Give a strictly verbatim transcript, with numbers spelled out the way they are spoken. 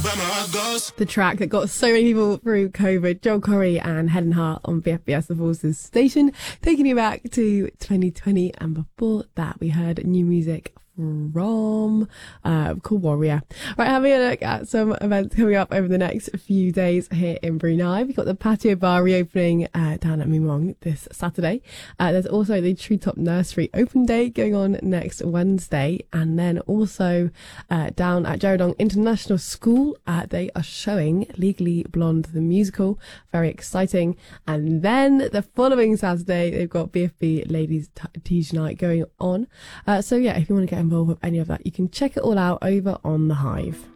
The track that got so many people through COVID, Joel Corry and Helen Hart on B F B S The Voices station, taking you back to twenty twenty. And before that, we heard new music from uh called Warrior. Right, having a look at some events coming up over the next few days here in Brunei. We've got the Patio Bar reopening uh, down at Mimong this Saturday. Uh, there's also the Treetop Nursery Open Day going on next Wednesday, and then also uh, down at Jeradong International School, uh, they are showing Legally Blonde the musical. Very exciting. And then the following Saturday, they've got B F B Ladies Tees Night going on. Uh, so yeah, if you want to get involved with any of that, you can check it all out over on The Hive.